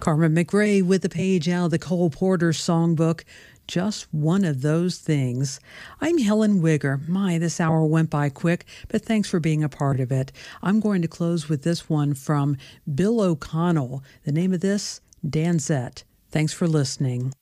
Carmen McRae with the page out of the Cole Porter songbook, Just One of Those Things. I'm Helen Wigger. My, this hour went by quick, but thanks for being a part of it. I'm going to close with this one from Bill O'Connell. The name of this, Danzette. Thanks for listening.